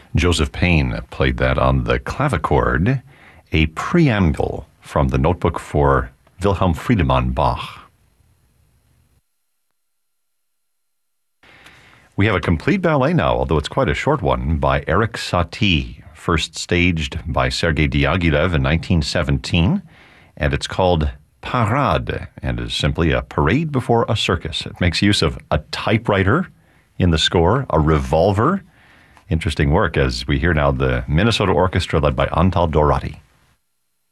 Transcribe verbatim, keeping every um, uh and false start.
Joseph Payne played that on the clavichord, a preamble from the notebook for Wilhelm Friedemann Bach. We have a complete ballet now, although it's quite a short one, by Erik Satie, first staged by Sergei Diaghilev in nineteen seventeen, and it's called Parade, and is simply a parade before a circus. It makes use of a typewriter in the score, a revolver. Interesting work, as we hear now the Minnesota Orchestra led by Antal Dorati.